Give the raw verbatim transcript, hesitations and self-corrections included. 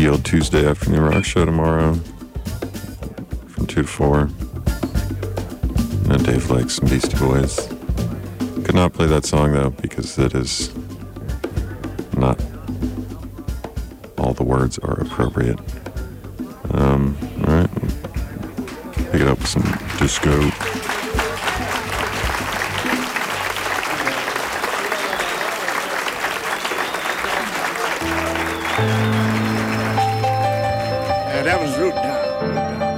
Yield Tuesday afternoon rock show tomorrow from two to four. No Dave likes some Beastie Boys. Could not play that song though because it is not all the words are appropriate. Um, all right, pick it up with some disco. Yeah, that was Root.